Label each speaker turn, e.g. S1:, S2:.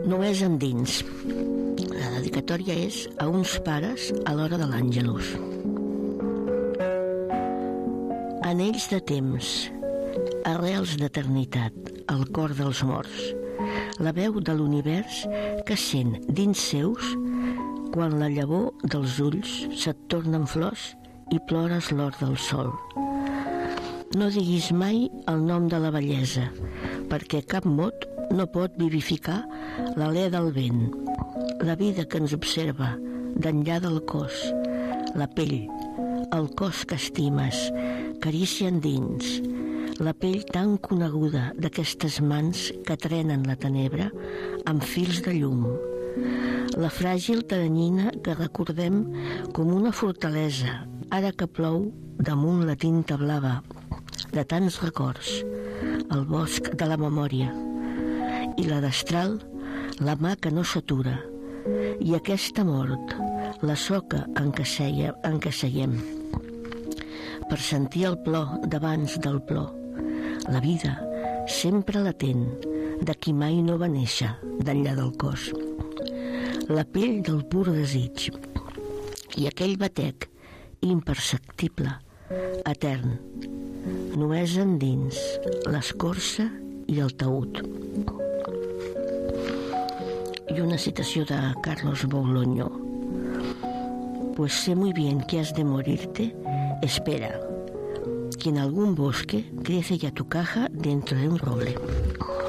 S1: Només endins. La dedicatòria és a uns pares a l'hora de l'Àngelus. Anells de temps, arrels d'eternitat, al cor dels morts, la veu de l'univers que sent dins seus quan la llavor dels ulls se't torna en flors i plores l'or del sol. No diguis mai el nom de la bellesa, perquè cap mot no pot vivificar l'alè del vent, la vida que ens observa d'enllà del cos, la pell, el cos que estimes, carícia endins, la pell tan coneguda d'aquestes mans que trenen la tenebra amb fils de llum, la fràgil teranyina que recordem com una fortalesa ara que plou damunt la tinta blava de tants records, el bosc de la memòria, i la destral, la mà que no s'atura, i aquesta mort, la soca en què seiem, per sentir el plor d'abans del plor, la vida sempre latent de qui mai no va néixer d'enllà del cos, la pell del pur desig i aquell batec imperceptible, etern, només endins l'escorça i el taüt. Y una citación de Carlos Boulogne. Pues sé muy bien que has de morirte, espera, que en algún bosque crece ya tu caja dentro de un roble.